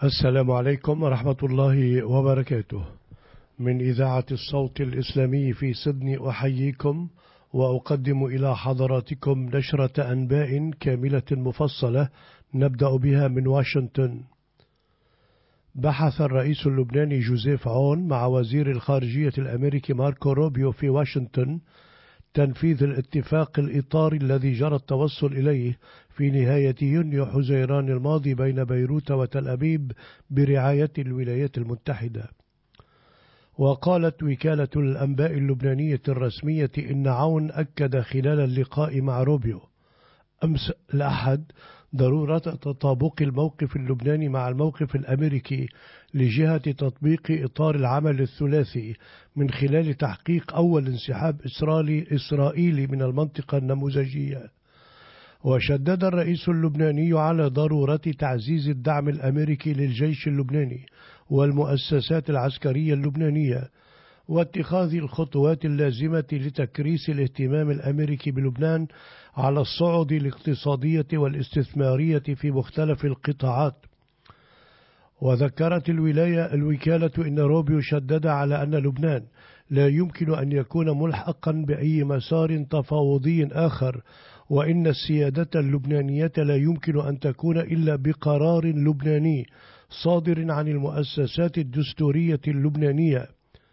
السلام عليكم ورحمة الله وبركاته. من إذاعة الصوت الإسلامي في سيدني أحييكم وأقدم إلى حضراتكم نشرة أنباء كاملة مفصلة نبدأ بها من واشنطن. بحث الرئيس اللبناني جوزيف عون مع وزير الخارجية الأمريكي ماركو روبيو في واشنطن تنفيذ الاتفاق الإطاري الذي جرى التوصل إليه في نهاية يونيو حزيران الماضي بين بيروت وتل أبيب برعاية الولايات المتحدة. وقالت وكالة الأنباء اللبنانية الرسمية إن عون أكد خلال اللقاء مع روبيو أمس الأحد ضرورة تطابق الموقف اللبناني مع الموقف الأمريكي لجهة تطبيق إطار العمل الثلاثي من خلال تحقيق أول انسحاب إسرائيلي من المنطقة النموذجية. وشدد الرئيس اللبناني على ضرورة تعزيز الدعم الأمريكي للجيش اللبناني والمؤسسات العسكرية اللبنانية واتخاذ الخطوات اللازمة لتكريس الاهتمام الأمريكي بلبنان على الصعد الاقتصادية والاستثمارية في مختلف القطاعات. وذكرت الوكالة إن روبيو شدد على أن لبنان لا يمكن أن يكون ملحقا بأي مسار تفاوضي آخر، وإن السيادة اللبنانية لا يمكن أن تكون إلا بقرار لبناني صادر عن المؤسسات الدستورية اللبنانية.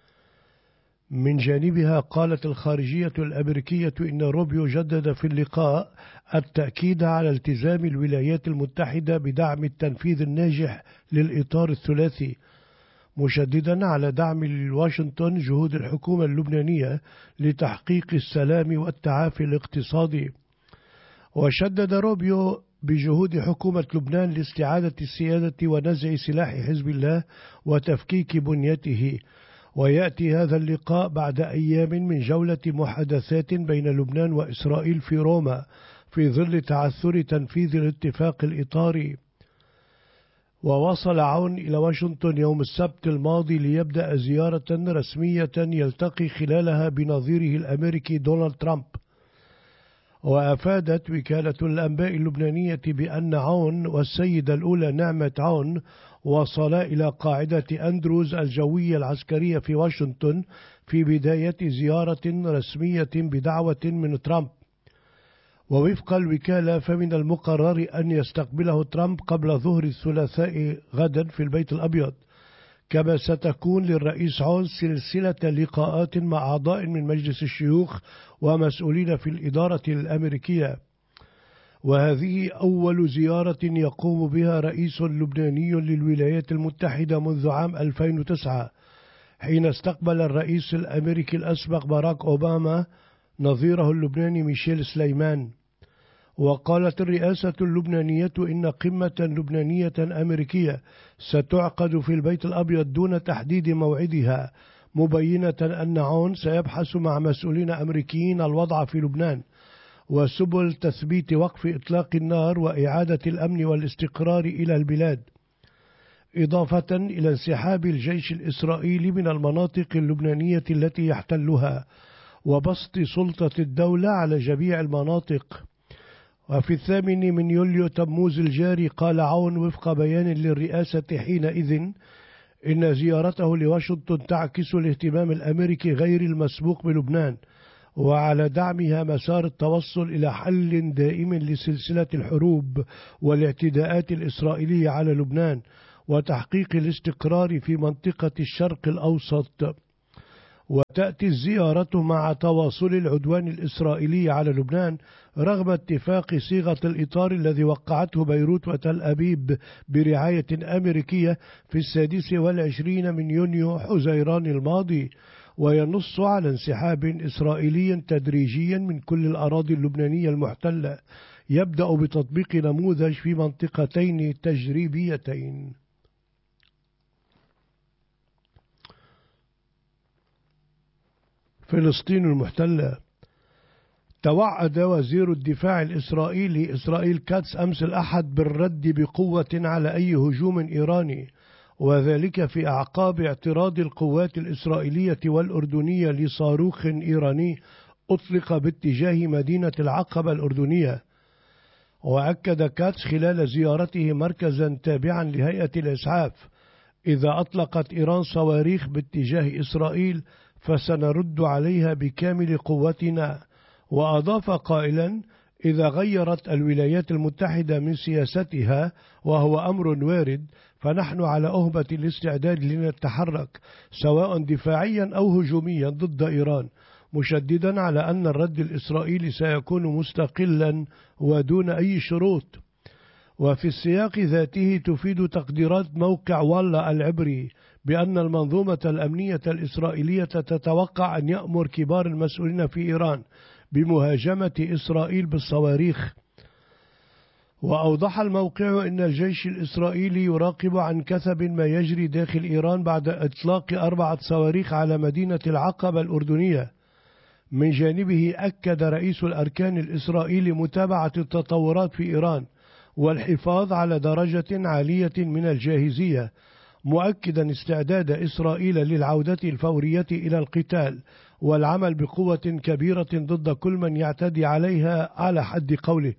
من جانبها قالت الخارجية الأمريكية إن روبيو جدد في اللقاء التأكيد على التزام الولايات المتحدة بدعم التنفيذ الناجح للإطار الثلاثي، مشددا على دعم واشنطن جهود الحكومة اللبنانية لتحقيق السلام والتعافي الاقتصادي. وشدد روبيو بجهود حكومة لبنان لاستعادة السيادة ونزع سلاح حزب الله وتفكيك بنيته. ويأتي هذا اللقاء بعد أيام من جولة محادثات بين لبنان وإسرائيل في روما في ظل تعثر تنفيذ الاتفاق الإطاري. ووصل عون إلى واشنطن يوم السبت الماضي ليبدأ زيارة رسمية يلتقي خلالها بنظيره الأمريكي دونالد ترامب. وأفادت وكالة الأنباء اللبنانية بأن عون والسيدة الأولى نعمة عون وصلا إلى قاعدة أندروز الجوية العسكرية في واشنطن في بداية زيارة رسمية بدعوة من ترامب. ووفق الوكالة فمن المقرر أن يستقبله ترامب قبل ظهر الثلاثاء غدا في البيت الأبيض، كما ستكون للرئيس عون سلسلة لقاءات مع أعضاء من مجلس الشيوخ ومسؤولين في الإدارة الأمريكية. وهذه أول زيارة يقوم بها رئيس لبناني للولايات المتحدة منذ عام 2009 حين استقبل الرئيس الأمريكي الأسبق باراك أوباما نظيره اللبناني ميشيل سليمان. وقالت الرئاسة اللبنانية إن قمة لبنانية أمريكية ستعقد في البيت الأبيض دون تحديد موعدها، مبينة أن عون سيبحث مع مسؤولين أمريكيين الوضع في لبنان وسبل تثبيت وقف إطلاق النار وإعادة الأمن والاستقرار إلى البلاد، إضافة إلى انسحاب الجيش الإسرائيلي من المناطق اللبنانية التي يحتلها وبسط سلطة الدولة على جميع المناطق. وفي 8 يوليو تموز الجاري قال عون وفق بيان للرئاسة حينئذ إن زيارته لواشنطن تعكس الاهتمام الأمريكي غير المسبوق بلبنان وعلى دعمها مسار التوصل إلى حل دائم لسلسلة الحروب والاعتداءات الإسرائيلية على لبنان وتحقيق الاستقرار في منطقة الشرق الأوسط. وتأتي الزيارة مع تواصل العدوان الإسرائيلي على لبنان رغم اتفاق صيغة الإطار الذي وقعته بيروت وتل أبيب برعاية أمريكية في 26 يونيو حزيران الماضي، وينص على انسحاب إسرائيلي تدريجي من كل الأراضي اللبنانية المحتلة يبدأ بتطبيق نموذج في منطقتين تجريبيتين. فلسطين المحتلة. توعد وزير الدفاع الإسرائيلي إسرائيل كاتس أمس الأحد بالرد بقوة على أي هجوم إيراني، وذلك في أعقاب اعتراض القوات الإسرائيلية والأردنية لصاروخ إيراني أطلق باتجاه مدينة العقبة الأردنية. وأكد كاتس خلال زيارته مركزا تابعا لهيئة الإسعاف: إذا أطلقت إيران صواريخ باتجاه إسرائيل فسنرد عليها بكامل قوتنا. وأضاف قائلا: إذا غيرت الولايات المتحدة من سياستها، وهو أمر وارد، فنحن على أهبة الاستعداد لنتحرك سواء دفاعيا أو هجوميا ضد إيران، مشددا على أن الرد الإسرائيلي سيكون مستقلا ودون أي شروط. وفي السياق ذاته تفيد تقديرات موقع والا العبري بأن المنظومة الأمنية الإسرائيلية تتوقع أن يأمر كبار المسؤولين في إيران بمهاجمة إسرائيل بالصواريخ. وأوضح الموقع أن الجيش الإسرائيلي يراقب عن كثب ما يجري داخل إيران بعد إطلاق 4 صواريخ على مدينة العقبة الأردنية. من جانبه أكد رئيس الأركان الإسرائيلي متابعة التطورات في إيران والحفاظ على درجة عالية من الجاهزية، مؤكدا استعداد إسرائيل للعودة الفورية إلى القتال والعمل بقوة كبيرة ضد كل من يعتدي عليها على حد قوله.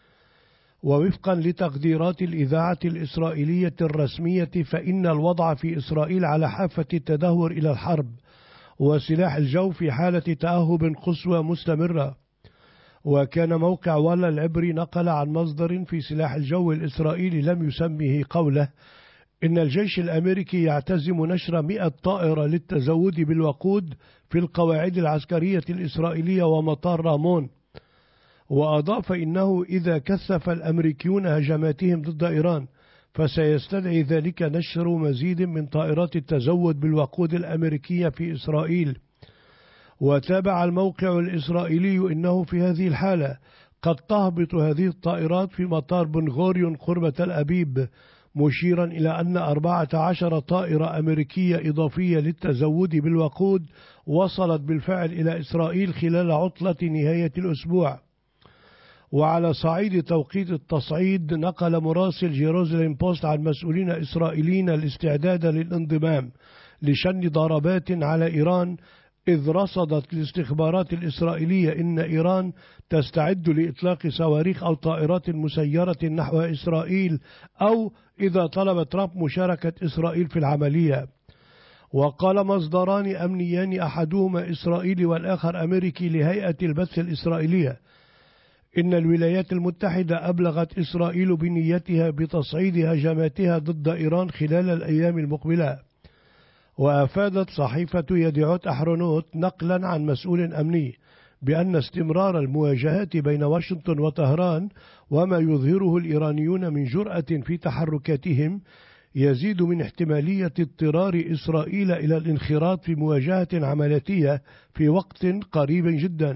ووفقا لتقديرات الإذاعة الإسرائيلية الرسمية، فإن الوضع في إسرائيل على حافة التدهور إلى الحرب، وسلاح الجو في حالة تأهب قصوى مستمرة. وكان موقع والا العبري نقل عن مصدر في سلاح الجو الإسرائيلي لم يسمه قوله إن الجيش الأمريكي يعتزم نشر 100 طائرة للتزود بالوقود في القواعد العسكرية الإسرائيلية ومطار رامون. وأضاف إنه إذا كثف الأمريكيون هجماتهم ضد إيران فسيستدعي ذلك نشر مزيد من طائرات التزود بالوقود الأمريكية في إسرائيل. وتابع الموقع الإسرائيلي إنه في هذه الحالة قد تهبط هذه الطائرات في مطار بن غوريون قرب تل أبيب، مشيرا إلى أن 14 طائرة أمريكية إضافية للتزود بالوقود وصلت بالفعل إلى إسرائيل خلال عطلة نهاية الأسبوع. وعلى صعيد توقيت التصعيد، نقل مراسل جيروزاليم بوست عن مسؤولين إسرائيليين الاستعداد للانضمام لشن ضربات على إيران، إذ رصدت الاستخبارات الإسرائيلية إن إيران تستعد لإطلاق صواريخ أو طائرات مسيرة نحو إسرائيل، أو إذا طلب ترامب مشاركة إسرائيل في العملية. وقال مصدران أمنيان أحدهما إسرائيلي والآخر أمريكي لهيئة البث الإسرائيلية إن الولايات المتحدة أبلغت إسرائيل بنيتها بتصعيد هجماتها ضد إيران خلال الأيام المقبلة. وأفادت صحيفة يديعوت أحرونوت نقلا عن مسؤول أمني بأن استمرار المواجهات بين واشنطن وطهران وما يظهره الإيرانيون من جرأة في تحركاتهم يزيد من احتمالية اضطرار إسرائيل إلى الانخراط في مواجهة عملياتية في وقت قريب جدا.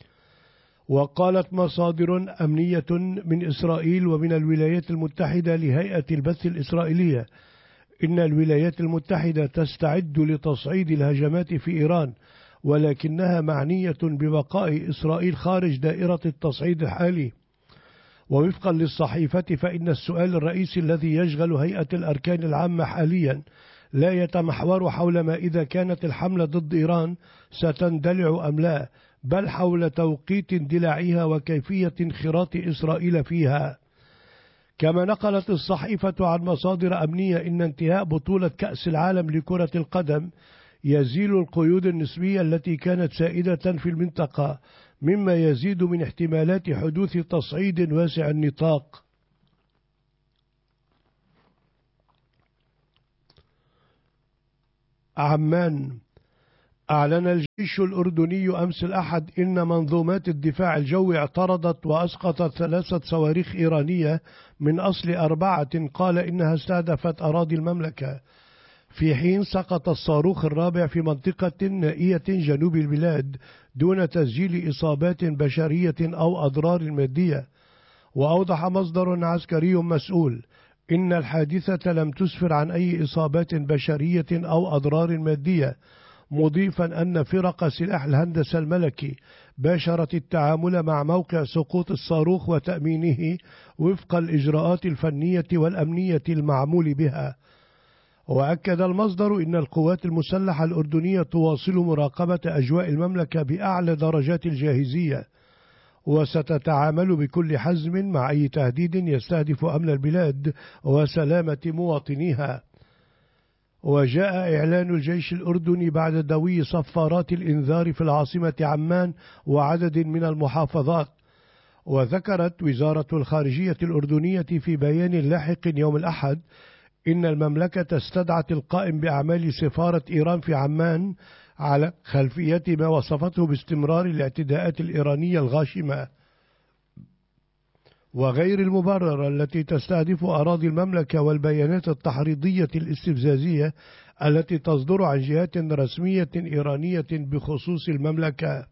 وقالت مصادر أمنية من إسرائيل ومن الولايات المتحدة لهيئة البث الإسرائيلية إن الولايات المتحدة تستعد لتصعيد الهجمات في إيران، ولكنها معنية ببقاء إسرائيل خارج دائرة التصعيد الحالي. ووفقا للصحيفة فإن السؤال الرئيسي الذي يشغل هيئة الأركان العامة حاليا لا يتمحور حول ما إذا كانت الحملة ضد إيران ستندلع أم لا، بل حول توقيت اندلاعها وكيفية انخراط إسرائيل فيها. كما نقلت الصحيفة عن مصادر أمنية إن انتهاء بطولة كأس العالم لكرة القدم يزيل القيود النسبية التي كانت سائدة في المنطقة، مما يزيد من احتمالات حدوث تصعيد واسع النطاق. عمان. أعلن الجيش الأردني أمس الأحد إن منظومات الدفاع الجوي اعترضت وأسقطت 3 صواريخ إيرانية من أصل 4 قال إنها استهدفت أراضي المملكة، في حين سقط الصاروخ الرابع في منطقة نائية جنوب البلاد دون تسجيل إصابات بشرية أو أضرار مادية. وأوضح مصدر عسكري مسؤول إن الحادثة لم تسفر عن أي إصابات بشرية أو أضرار مادية، مضيفا أن فرق سلاح الهندسة الملكي باشرت التعامل مع موقع سقوط الصاروخ وتأمينه وفق الإجراءات الفنية والأمنية المعمول بها. وأكد المصدر إن القوات المسلحة الأردنية تواصل مراقبة أجواء المملكة بأعلى درجات الجاهزية، وستتعامل بكل حزم مع أي تهديد يستهدف أمن البلاد وسلامة مواطنيها. وجاء إعلان الجيش الأردني بعد دوي صفارات الإنذار في العاصمة عمان وعدد من المحافظات. وذكرت وزارة الخارجية الأردنية في بيان لاحق يوم الأحد إن المملكة استدعت القائم بأعمال سفارة إيران في عمان على خلفية ما وصفته باستمرار الاعتداءات الإيرانية الغاشمة وغير المبررة التي تستهدف أراضي المملكة، والبيانات التحريضية الاستفزازية التي تصدر عن جهات رسمية إيرانية بخصوص المملكة.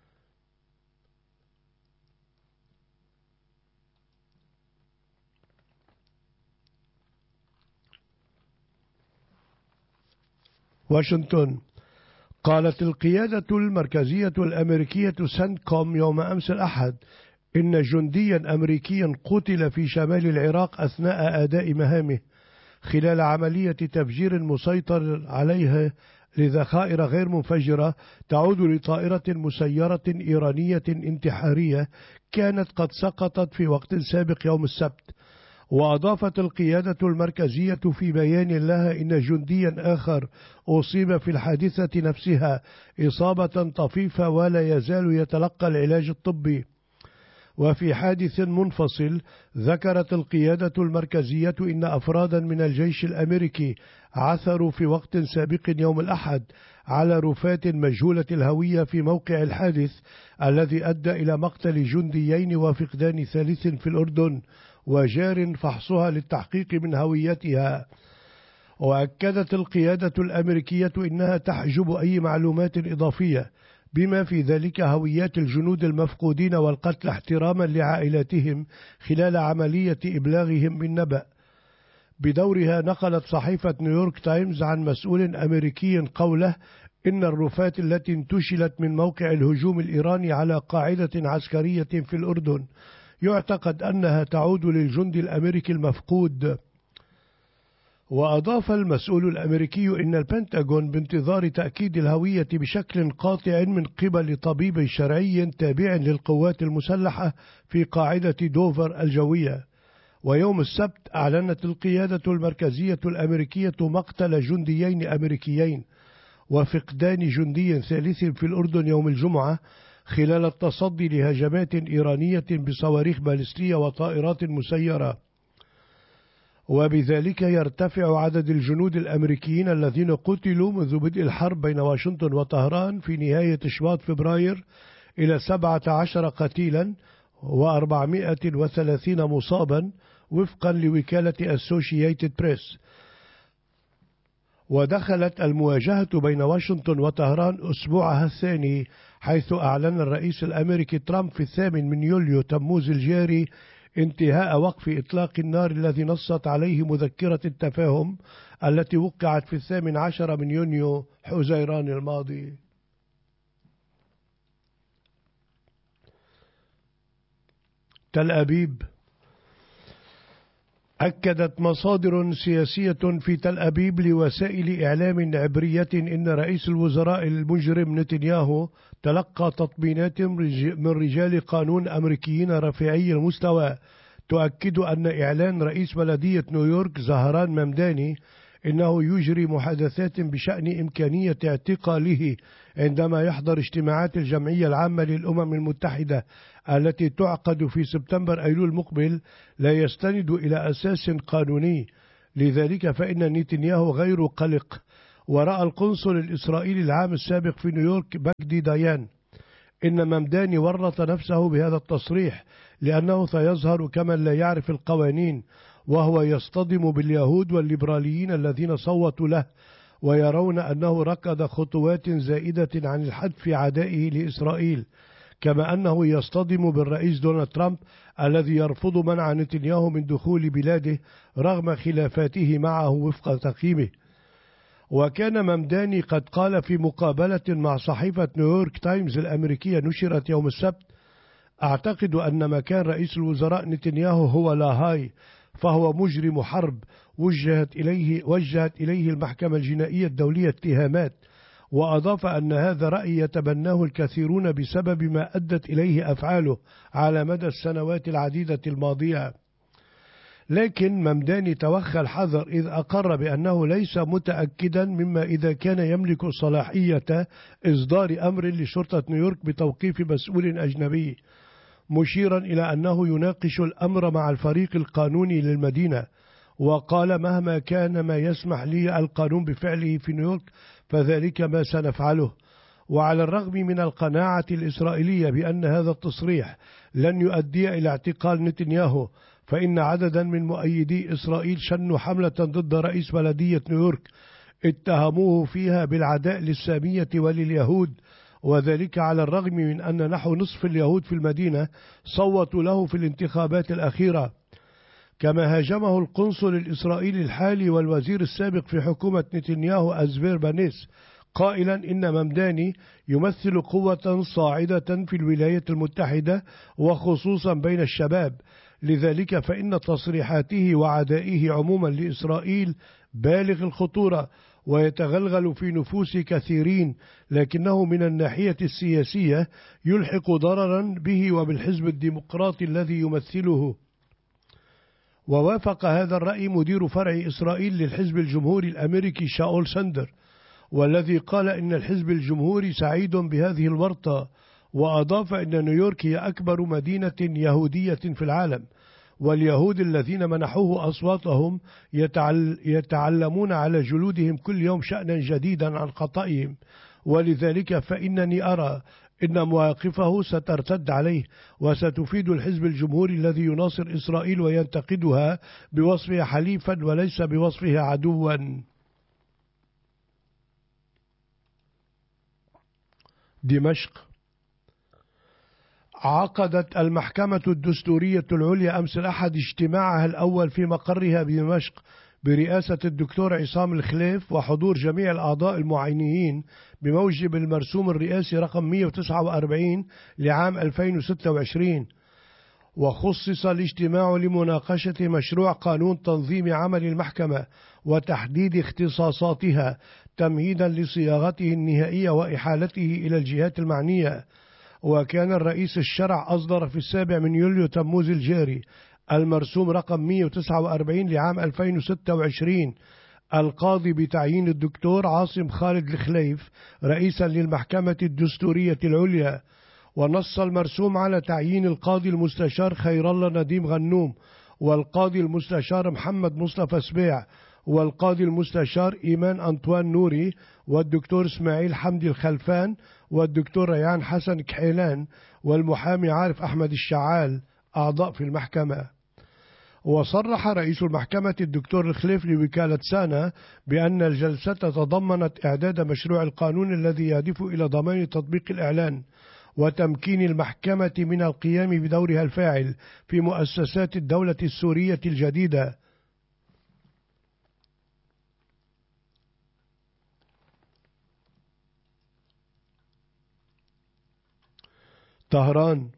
واشنطن. قالت القيادة المركزية الأمريكية سنتكوم يوم أمس الأحد إن جنديا أمريكيا قتل في شمال العراق أثناء أداء مهامه خلال عملية تفجير مسيطر عليها لذخائر غير منفجرة تعود لطائرة مسيرة إيرانية انتحارية كانت قد سقطت في وقت سابق يوم السبت. وأضافت القيادة المركزية في بيان لها إن جنديا آخر أصيب في الحادثة نفسها إصابة طفيفة ولا يزال يتلقى العلاج الطبي. وفي حادث منفصل ذكرت القيادة المركزية إن أفرادا من الجيش الأمريكي عثروا في وقت سابق يوم الأحد على رفات مجهولة الهوية في موقع الحادث الذي أدى إلى مقتل جنديين وفقدان ثالث في الأردن وجار فحصها للتحقيق من هويتها. وأكدت القيادة الأمريكية إنها تحجب أي معلومات إضافية بما في ذلك هويات الجنود المفقودين والقتل احتراما لعائلاتهم خلال عملية إبلاغهم بالنبأ. بدورها نقلت صحيفة نيويورك تايمز عن مسؤول أمريكي قوله إن الرفات التي انتشلت من موقع الهجوم الإيراني على قاعدة عسكرية في الأردن يعتقد أنها تعود للجندي الأمريكي المفقود. وأضاف المسؤول الأمريكي إن البنتاغون بانتظار تأكيد الهوية بشكل قاطع من قبل طبيب شرعي تابع للقوات المسلحة في قاعدة دوفر الجوية. ويوم السبت أعلنت القيادة المركزية الأمريكية مقتل جنديين أمريكيين وفقدان جندي ثالث في الأردن يوم الجمعة خلال التصدي لهجمات إيرانية بصواريخ باليستية وطائرات مسيرة. وبذلك يرتفع عدد الجنود الأمريكيين الذين قتلوا منذ بدء الحرب بين واشنطن وطهران في نهاية شباط فبراير إلى 17 قتيلا و430 مصابا وفقا لوكالة أسوشييتد بريس. ودخلت المواجهة بين واشنطن وطهران أسبوعها الثاني، حيث أعلن الرئيس الأمريكي ترامب في 8 يوليو تموز الجاري انتهاء وقف إطلاق النار الذي نصت عليه مذكرة التفاهم التي وقعت في 18 يونيو حزيران الماضي. تل أبيب. أكدت مصادر سياسية في تل أبيب لوسائل إعلام عبرية إن رئيس الوزراء المجرم نتنياهو تلقى تطمينات من رجال قانون أمريكيين رفيعي المستوى تؤكد أن إعلان رئيس بلدية نيويورك زهران ممداني إنه يجري محادثات بشأن إمكانية اعتقاله عندما يحضر اجتماعات الجمعية العامة للأمم المتحدة التي تعقد في سبتمبر أيلول المقبل لا يستند إلى أساس قانوني. لذلك فإن نتنياهو غير قلق. ورأى القنصل الإسرائيلي العام السابق في نيويورك باجدي ديان إن ممداني ورط نفسه بهذا التصريح لأنه سيظهر كمن لا يعرف القوانين، وهو يصطدم باليهود والليبراليين الذين صوتوا له ويرون أنه ركض خطوات زائدة عن الحد في عدائه لإسرائيل، كما أنه يصطدم بالرئيس دونالد ترامب الذي يرفض منع نتنياهو من دخول بلاده رغم خلافاته معه وفق تقييمه. وكان ممداني قد قال في مقابلة مع صحيفة نيويورك تايمز الأمريكية نشرت يوم السبت: أعتقد أن مكان رئيس الوزراء نتنياهو هو لاهاي، فهو مجرم حرب وجهت إليه المحكمة الجنائية الدولية اتهامات، وأضاف أن هذا رأي يتبناه الكثيرون بسبب ما أدت إليه أفعاله على مدى السنوات العديدة الماضية. لكن ممداني توخى الحذر إذ أقر بأنه ليس متأكدا مما إذا كان يملك صلاحية إصدار أمر لشرطة نيويورك بتوقيف مسؤول أجنبي، مشيرا إلى أنه يناقش الأمر مع الفريق القانوني للمدينة. وقال: مهما كان ما يسمح لي القانون بفعله في نيويورك فذلك ما سنفعله. وعلى الرغم من القناعة الإسرائيلية بأن هذا التصريح لن يؤدي إلى اعتقال نتنياهو، فإن عددا من مؤيدي إسرائيل شنوا حملة ضد رئيس بلدية نيويورك اتهموه فيها بالعداء للسامية ولليهود، وذلك على الرغم من أن نحو نصف اليهود في المدينة صوتوا له في الانتخابات الأخيرة. كما هاجمه القنصل الإسرائيلي الحالي والوزير السابق في حكومة نتنياهو أزفير بانيس، قائلا إن ممداني يمثل قوة صاعدة في الولايات المتحدة وخصوصا بين الشباب، لذلك فإن تصريحاته وعدائه عموما لإسرائيل بالغ الخطورة ويتغلغل في نفوس كثيرين، لكنه من الناحية السياسية يلحق ضررا به وبالحزب الديمقراطي الذي يمثله. ووافق هذا الرأي مدير فرع إسرائيل للحزب الجمهوري الأمريكي شاول ساندر، والذي قال إن الحزب الجمهوري سعيد بهذه الورطة، وأضاف إن نيويورك هي أكبر مدينة يهودية في العالم، واليهود الذين منحوه أصواتهم يتعلمون على جلودهم كل يوم شأنا جديدا عن خطئهم، ولذلك فإنني أرى إن مواقفه سترتد عليه وستفيد الحزب الجمهوري الذي يناصر إسرائيل وينتقدها بوصفها حليفا وليس بوصفها عدوا. دمشق. عقدت المحكمة الدستورية العليا أمس الأحد اجتماعها الأول في مقرها بدمشق برئاسة الدكتور عصام الخليف وحضور جميع الأعضاء المعينين بموجب المرسوم الرئاسي رقم 149 لعام 2026. وخصص الاجتماع لمناقشة مشروع قانون تنظيم عمل المحكمة وتحديد اختصاصاتها تمهيدا لصياغته النهائية وإحالته إلى الجهات المعنية. وكان الرئيس الشرع أصدر في 7 يوليو تموز الجاري المرسوم رقم 149 لعام 2026 القاضي بتعيين الدكتور عاصم خالد الخليف رئيسا للمحكمة الدستورية العليا. ونص المرسوم على تعيين القاضي المستشار خير الله نديم غنوم، والقاضي المستشار محمد مصطفى سبيع، والقاضي المستشار إيمان أنطوان نوري، والدكتور إسماعيل حمدي الخلفان، والدكتور ريان حسن كحيلان، والمحامي عارف أحمد الشعال أعضاء في المحكمة. وصرح رئيس المحكمة الدكتور الخليف لوكالة سانا بأن الجلسة تضمنت إعداد مشروع القانون الذي يهدف إلى ضمان تطبيق الإعلان وتمكين المحكمة من القيام بدورها الفاعل في مؤسسات الدولة السورية الجديدة. طهران.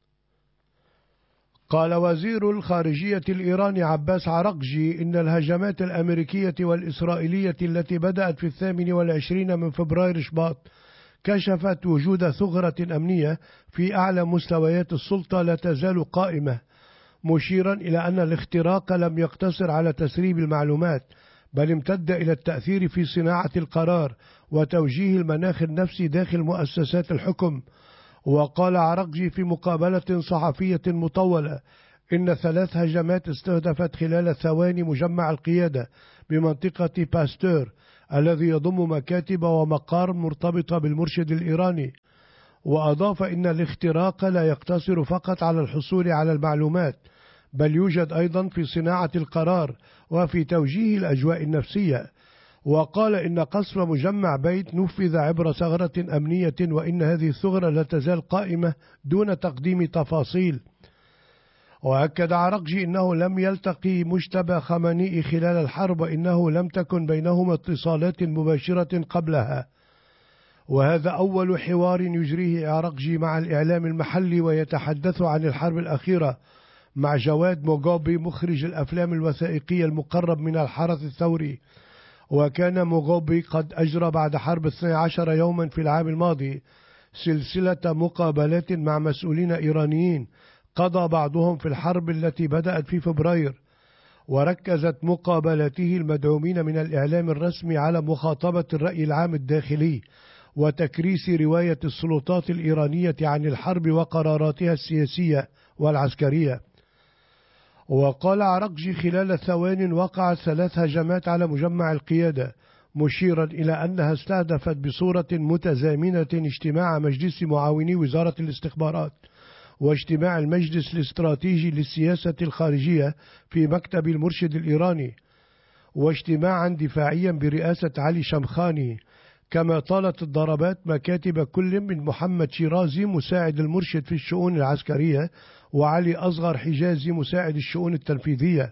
قال وزير الخارجية الإيراني عباس عرقجي إن الهجمات الأمريكية والإسرائيلية التي بدأت في 28 من فبراير شباط كشفت وجود ثغرة أمنية في أعلى مستويات السلطة لا تزال قائمة، مشيرا إلى أن الاختراق لم يقتصر على تسريب المعلومات بل امتد إلى التأثير في صناعة القرار وتوجيه المناخ النفسي داخل مؤسسات الحكم. وقال عرقجي في مقابلة صحفية مطولة إن 3 هجمات استهدفت خلال ثواني مجمع القيادة بمنطقة باستور الذي يضم مكاتب ومقار مرتبطة بالمرشد الإيراني. وأضاف إن الاختراق لا يقتصر فقط على الحصول على المعلومات بل يوجد أيضا في صناعة القرار وفي توجيه الأجواء النفسية. وقال إن قصف مجمع بيت نفذ عبر ثغرة أمنية وإن هذه الثغرة لا تزال قائمة دون تقديم تفاصيل. وأكد عرقجي إنه لم يلتقي مجتبى خامنئي خلال الحرب وإنه لم تكن بينهما اتصالات مباشرة قبلها. وهذا أول حوار يجريه عرقجي مع الإعلام المحلي ويتحدث عن الحرب الأخيرة مع جواد موغوبي مخرج الأفلام الوثائقية المقرب من الحرس الثوري. وكان موغوبي قد أجرى بعد حرب 12 يوما في العام الماضي سلسلة مقابلات مع مسؤولين إيرانيين قضى بعضهم في الحرب التي بدأت في فبراير، وركزت مقابلاته المدعومين من الإعلام الرسمي على مخاطبة الرأي العام الداخلي وتكريس رواية السلطات الإيرانية عن الحرب وقراراتها السياسية والعسكرية. وقال عرقجي: خلال ثوان وقعت 3 هجمات على مجمع القيادة، مشيرا إلى أنها استهدفت بصورة متزامنة اجتماع مجلس معاوني وزارة الاستخبارات واجتماع المجلس الاستراتيجي للسياسة الخارجية في مكتب المرشد الإيراني، واجتماعا دفاعيا برئاسة علي شمخاني. كما طالت الضربات مكاتب كل من محمد شيرازي مساعد المرشد في الشؤون العسكرية وعلي أصغر حجازي مساعد الشؤون التنفيذية.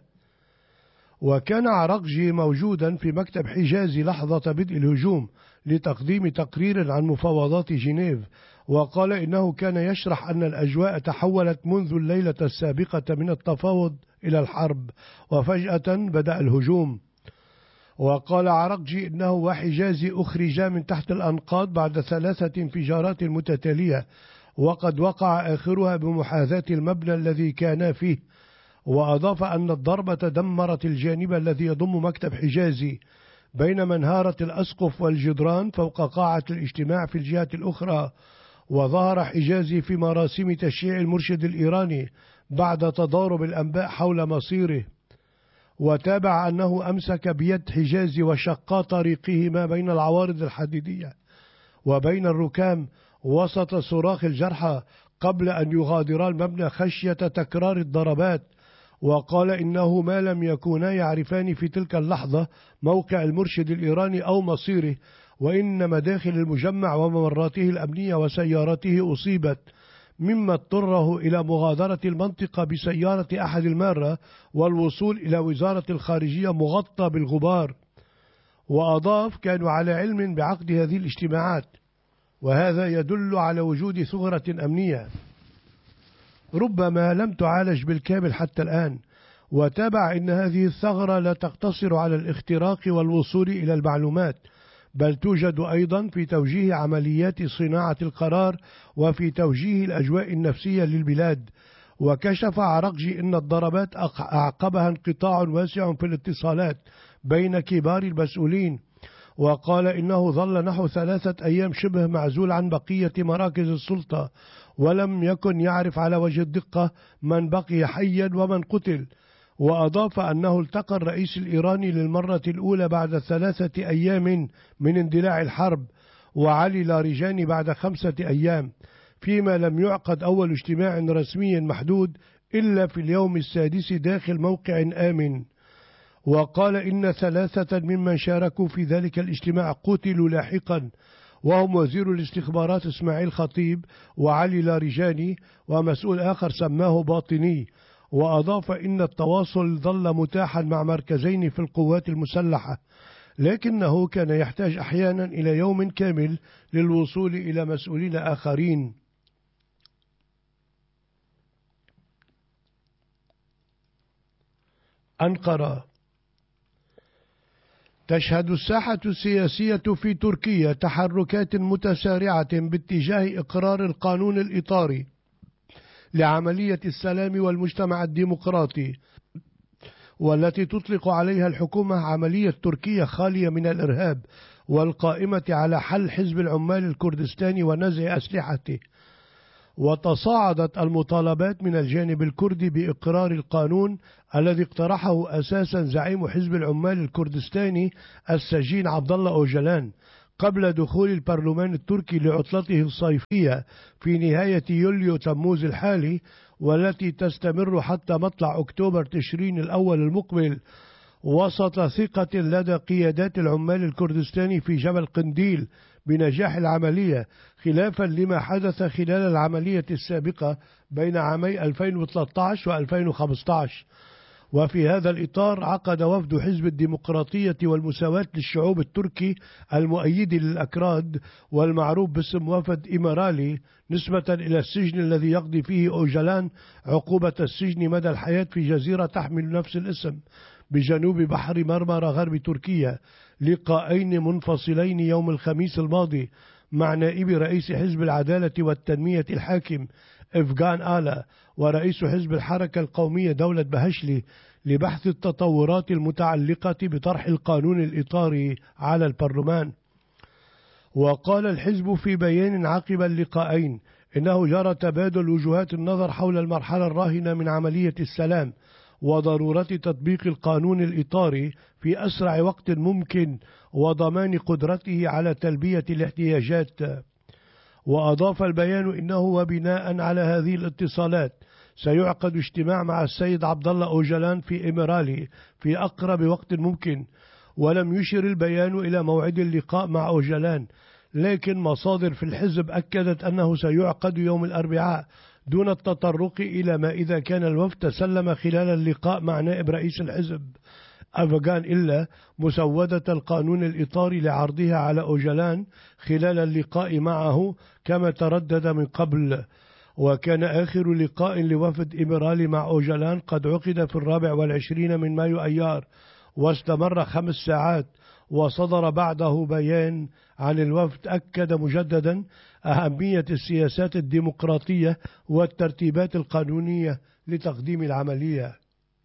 وكان عرقجي موجودا في مكتب حجازي لحظة بدء الهجوم لتقديم تقرير عن مفاوضات جنيف، وقال إنه كان يشرح أن الأجواء تحولت منذ الليلة السابقة من التفاوض إلى الحرب، وفجأة بدأ الهجوم. وقال عرقجي إنه وحجازي أخرجا من تحت الأنقاض بعد 3 انفجارات متتالية، وقد وقع آخرها بمحاذاة المبنى الذي كانا فيه. وأضاف أن الضربة دمرت الجانب الذي يضم مكتب حجازي، بينما انهارت الأسقف والجدران فوق قاعة الاجتماع في الجهة الأخرى. وظهر حجازي في مراسم تشييع المرشد الإيراني بعد تضارب الأنباء حول مصيره. وتابع أنه أمسك بيد حجازي وشقا طريقه ما بين العوارض الحديدية وبين الركام وسط صراخ الجرحى قبل أن يغادرا المبنى خشية تكرار الضربات. وقال إنه ما لم يكونا يعرفان في تلك اللحظة موقع المرشد الإيراني أو مصيره، وإن مداخل المجمع وممراته الأمنية وسيارته أصيبت، مما اضطره إلى مغادرة المنطقة بسيارة أحد المارة والوصول إلى وزارة الخارجية مغطى بالغبار. وأضاف: كانوا على علم بعقد هذه الاجتماعات، وهذا يدل على وجود ثغرة أمنية ربما لم تعالج بالكامل حتى الآن. وتابع إن هذه الثغرة لا تقتصر على الاختراق والوصول إلى المعلومات، بل توجد أيضا في توجيه عمليات صناعة القرار وفي توجيه الأجواء النفسية للبلاد. وكشف عرقجي أن الضربات أعقبها انقطاع واسع في الاتصالات بين كبار المسؤولين، وقال إنه ظل نحو 3 أيام شبه معزول عن بقية مراكز السلطة، ولم يكن يعرف على وجه الدقة من بقي حيا ومن قتل. وأضاف أنه التقى الرئيس الإيراني للمرة الأولى بعد 3 أيام من اندلاع الحرب، وعلي لاریجانی بعد 5 أيام، فيما لم يعقد أول اجتماع رسمي محدود إلا في اليوم السادس داخل موقع آمن. وقال إن 3 ممن شاركوا في ذلك الاجتماع قتلوا لاحقا، وهم وزير الاستخبارات إسماعيل خطيب وعلي لاریجانی ومسؤول آخر سماه باطني. وأضاف إن التواصل ظل متاحا مع مركزين في القوات المسلحة، لكنه كان يحتاج أحيانا إلى يوم كامل للوصول إلى مسؤولين آخرين. أنقرة. تشهد الساحة السياسية في تركيا تحركات متسارعة باتجاه إقرار القانون الإطاري لعملية السلام والمجتمع الديمقراطي، والتي تطلق عليها الحكومة عملية تركيا خالية من الإرهاب، والقائمة على حل حزب العمال الكردستاني ونزع أسلحته. وتصاعدت المطالبات من الجانب الكردي بإقرار القانون الذي اقترحه أساسا زعيم حزب العمال الكردستاني السجين عبد الله أوجلان قبل دخول البرلمان التركي لعطلته الصيفية في نهاية يوليو تموز الحالي، والتي تستمر حتى مطلع أكتوبر تشرين الأول المقبل، وسط ثقة لدى قيادات العمال الكردستاني في جبل قنديل بنجاح العملية، خلافا لما حدث خلال العملية السابقة بين عامي 2013 و2015. وفي هذا الإطار عقد وفد حزب الديمقراطية والمساواة للشعوب التركي المؤيد للأكراد والمعروف باسم وفد إمارالي نسبة إلى السجن الذي يقضي فيه أوجلان عقوبة السجن مدى الحياة في جزيرة تحمل نفس الاسم بجنوب بحر مرمرة غرب تركيا، لقاءين منفصلين يوم الخميس الماضي مع نائب رئيس حزب العدالة والتنمية الحاكم إفغان آلا ورئيس حزب الحركة القومية دولة بهشلي لبحث التطورات المتعلقة بطرح القانون الإطاري على البرلمان. وقال الحزب في بيان عقب اللقاءين إنه جرى تبادل وجهات النظر حول المرحلة الراهنة من عملية السلام وضرورة تطبيق القانون الإطاري في أسرع وقت ممكن وضمان قدرته على تلبية الاحتياجات. وأضاف البيان إنه وبناء على هذه الاتصالات سيعقد اجتماع مع السيد عبد الله أوجلان في إمرالي في أقرب وقت ممكن. ولم يشر البيان إلى موعد اللقاء مع أوجلان، لكن مصادر في الحزب أكدت أنه سيعقد يوم الأربعاء دون التطرق إلى ما إذا كان الوفد تسلم خلال اللقاء مع نائب رئيس الحزب أفغان إلا مسودة القانون الإطاري لعرضها على أوجلان خلال اللقاء معه كما تردد من قبل. وكان آخر لقاء لوفد إمرالي مع أوجلان قد عقد في 24 من مايو أيار واستمر 5 ساعات، وصدر بعده بيان عن الوفد أكد مجددا أهمية السياسات الديمقراطية والترتيبات القانونية لتقديم العملية.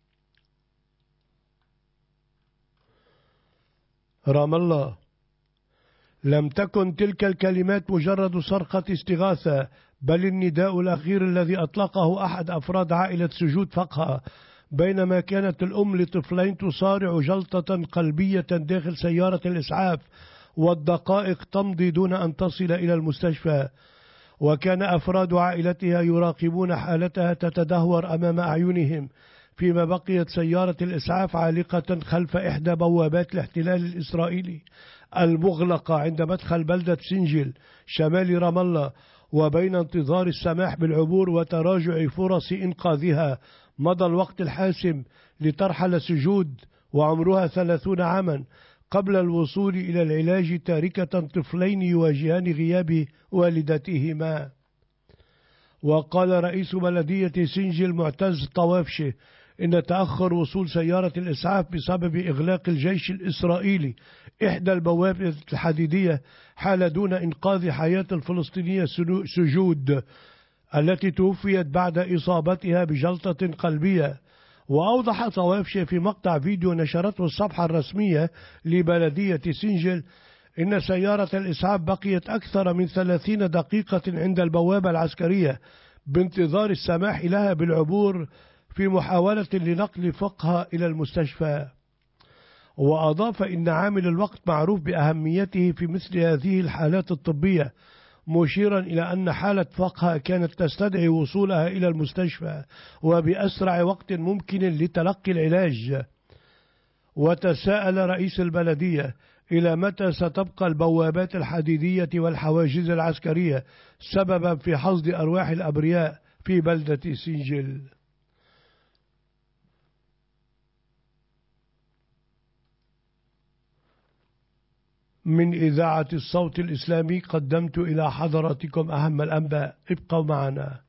رام الله: لم تكن تلك الكلمات مجرد صرخة استغاثة، بل النداء الأخير الذي أطلقه أحد أفراد عائلة سجود فقهة بينما كانت الأم لطفلين تصارع جلطة قلبية داخل سيارة الإسعاف والدقائق تمضي دون أن تصل إلى المستشفى. وكان أفراد عائلتها يراقبون حالتها تتدهور أمام أعينهم، فيما بقيت سيارة الإسعاف عالقة خلف إحدى بوابات الاحتلال الإسرائيلي المغلقة عند مدخل بلدة سنجل شمال رام الله. وبين انتظار السماح بالعبور وتراجع فرص إنقاذها، مضى الوقت الحاسم لترحل سجود وعمرها 30 عاما قبل الوصول إلى العلاج، تاركة طفلين يواجهان غياب والدتهما. وقال رئيس بلدية سنجل معتز طوافشه إن تأخر وصول سيارة الإسعاف بسبب إغلاق الجيش الإسرائيلي إحدى البوابات الحديدية حال دون إنقاذ حياة الفلسطينية سجود التي توفيت بعد إصابتها بجلطة قلبية. وأوضح طوافشه في مقطع فيديو نشرته الصفحة الرسمية لبلدية سنجل إن سيارة الإسعاف بقيت أكثر من 30 دقيقة عند البوابة العسكرية بانتظار السماح لها بالعبور في محاولة لنقل فقهة إلى المستشفى. وأضاف إن عامل الوقت معروف بأهميته في مثل هذه الحالات الطبية، مشيرا إلى أن حالة فقهة كانت تستدعي وصولها إلى المستشفى وبأسرع وقت ممكن لتلقي العلاج. وتساءل رئيس البلدية إلى متى ستبقى البوابات الحديدية والحواجز العسكرية سببا في حصد أرواح الأبرياء في بلدة سنجل. من إذاعة الصوت الإسلامي قدمت إلى حضراتكم أهم الأنباء، ابقوا معنا.